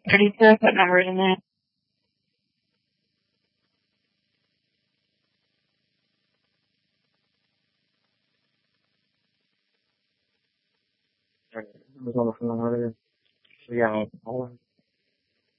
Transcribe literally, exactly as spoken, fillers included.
thirty-six, what number is in that? There's one from the order. Yeah, all